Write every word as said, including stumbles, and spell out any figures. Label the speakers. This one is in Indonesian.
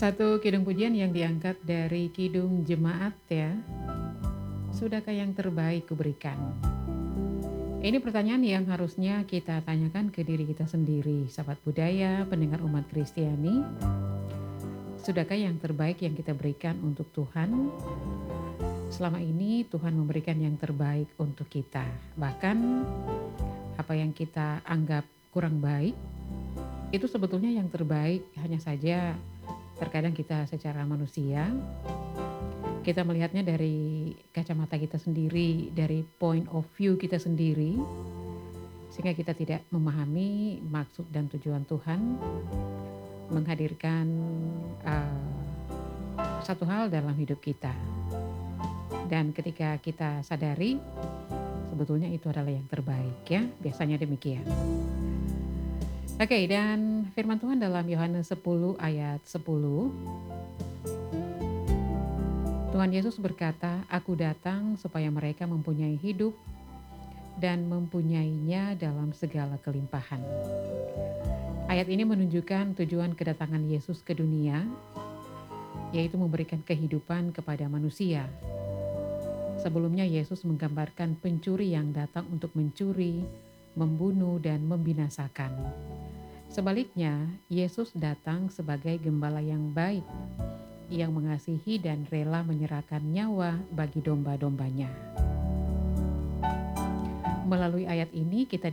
Speaker 1: Satu kidung pujian yang diangkat dari kidung jemaat ya. Sudahkah yang terbaik kuberikan? Ini pertanyaan yang harusnya kita tanyakan ke diri kita sendiri, sahabat budaya, pendengar umat Kristiani. Sudahkah yang terbaik yang kita berikan untuk Tuhan? Selama ini Tuhan memberikan yang terbaik untuk kita. Bahkan apa yang kita anggap kurang baik, itu sebetulnya yang terbaik. Hanya saja terkadang kita secara manusia, kita melihatnya dari kacamata kita sendiri, dari point of view kita sendiri, sehingga kita tidak memahami maksud dan tujuan Tuhan menghadirkan uh, satu hal dalam hidup kita. Dan ketika kita sadari, sebetulnya itu adalah yang terbaik ya, biasanya demikian. Oke, dan firman Tuhan dalam Yohanes sepuluh ayat sepuluh. Tuhan Yesus berkata, "Aku datang supaya mereka mempunyai hidup dan mempunyainya dalam segala kelimpahan." Ayat ini menunjukkan tujuan kedatangan Yesus ke dunia, yaitu memberikan kehidupan kepada manusia. Sebelumnya Yesus menggambarkan pencuri yang datang untuk mencuri, membunuh, dan membinasakan. Sebaliknya, Yesus datang sebagai gembala yang baik, yang mengasihi dan rela menyerahkan nyawa bagi domba-dombanya. Melalui ayat ini kita